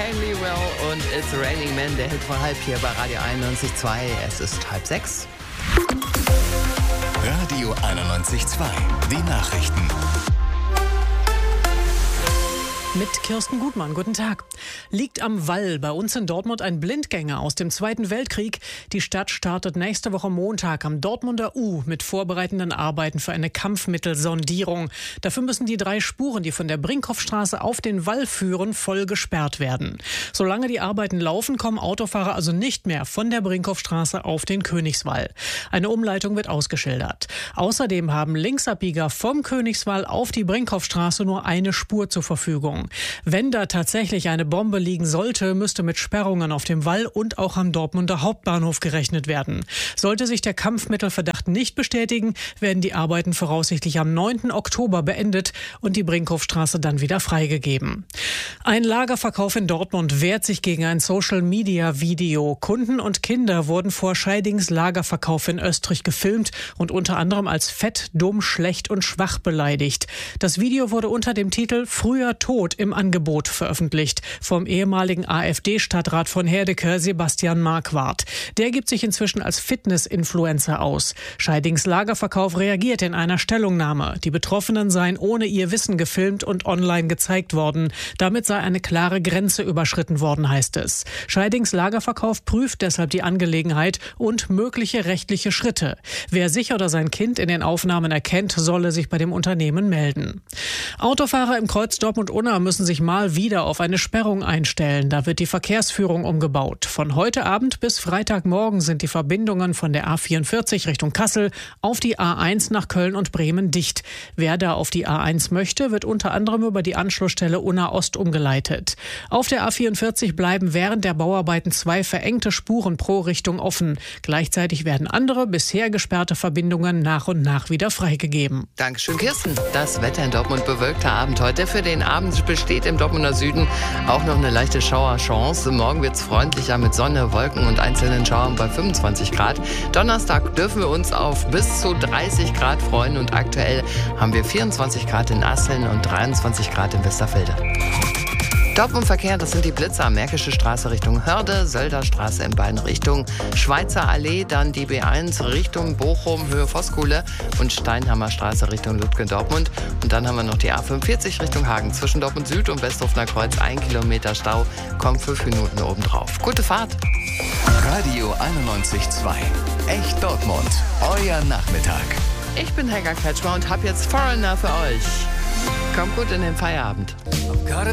Hayley Well und It's Raining Men, der Hit vor halb hier bei Radio 91.2. Es ist 5:30. Radio 91.2, die Nachrichten. Mit Kirsten Gutmann, guten Tag. Liegt am Wall bei uns in Dortmund ein Blindgänger aus dem Zweiten Weltkrieg. Die Stadt startet nächste Woche Montag am Dortmunder U mit vorbereitenden Arbeiten für eine Kampfmittelsondierung. Dafür müssen die 3 Spuren, die von der Brinkhoffstraße auf den Wall führen, voll gesperrt werden. Solange die Arbeiten laufen, kommen Autofahrer also nicht mehr von der Brinkhoffstraße auf den Königswall. Eine Umleitung wird ausgeschildert. Außerdem haben Linksabbieger vom Königswall auf die Brinkhoffstraße nur eine Spur zur Verfügung. Wenn da tatsächlich eine Bombe liegen sollte, müsste mit Sperrungen auf dem Wall und auch am Dortmunder Hauptbahnhof gerechnet werden. Sollte sich der Kampfmittelverdacht nicht bestätigen, werden die Arbeiten voraussichtlich am 9. Oktober beendet und die Brinkhoffstraße dann wieder freigegeben. Ein Lagerverkauf in Dortmund wehrt sich gegen ein Social-Media-Video. Kunden und Kinder wurden vor Scheidings Lagerverkauf in Österreich gefilmt und unter anderem als fett, dumm, schlecht und schwach beleidigt. Das Video wurde unter dem Titel "Früher Tod" im Angebot veröffentlicht vom ehemaligen AfD-Stadtrat von Herdecke, Sebastian Marquardt. Der gibt sich inzwischen als Fitness-Influencer aus. Scheidings Lagerverkauf reagiert in einer Stellungnahme. Die Betroffenen seien ohne ihr Wissen gefilmt und online gezeigt worden. Damit sei eine klare Grenze überschritten worden, heißt es. Scheidings Lagerverkauf prüft deshalb die Angelegenheit und mögliche rechtliche Schritte. Wer sich oder sein Kind in den Aufnahmen erkennt, solle sich bei dem Unternehmen melden. Autofahrer im Kreuz Dortmund-Unna müssen sich mal wieder auf eine Sperrung einstellen. Da wird die Verkehrsführung umgebaut. Von heute Abend bis Freitagmorgen sind die Verbindungen von der A44 Richtung Kassel auf die A1 nach Köln und Bremen dicht. Wer da auf die A1 möchte, wird unter anderem über die Anschlussstelle Unna Ost umgeleitet. Auf der A44 bleiben während der Bauarbeiten 2 verengte Spuren pro Richtung offen. Gleichzeitig werden andere bisher gesperrte Verbindungen nach und nach wieder freigegeben. Dankeschön, Kirsten. Das Wetter in Dortmund, bewölkter Abend heute. Für den Abend besteht im Dortmunder Süden auch noch eine leichte Schauerchance. Morgen wird es freundlicher mit Sonne, Wolken und einzelnen Schauern bei 25 Grad. Donnerstag dürfen wir uns auf bis zu 30 Grad freuen und aktuell haben wir 24 Grad in Asseln und 23 Grad in Westerfelde. Dortmund-Verkehr, das sind die Blitzer, Märkische Straße Richtung Hörde, Sölder Straße in beiden Richtungen, Schweizer Allee, dann die B1 Richtung Bochum, Höhe Voskuhle und Steinhammer Straße Richtung Lübken-Dortmund. Und dann haben wir noch die A45 Richtung Hagen zwischen Dortmund Süd und Westhofener Kreuz, 1 Kilometer Stau, kommt 5 Minuten obendrauf. Gute Fahrt! Radio 91.2, echt Dortmund, euer Nachmittag. Ich bin Helga Kretschmer und habe jetzt Foreigner für euch. Kommt gut in den Feierabend.